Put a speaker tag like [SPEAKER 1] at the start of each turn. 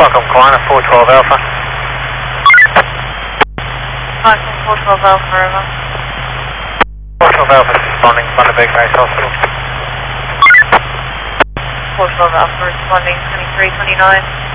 [SPEAKER 1] Welcome, Kiwana, 412 Alpha.
[SPEAKER 2] Welcome, 412 Alpha, over.
[SPEAKER 1] 412 Alpha responding, Thunder Bay Base Hospital.
[SPEAKER 2] 412 Alpha responding, 2329.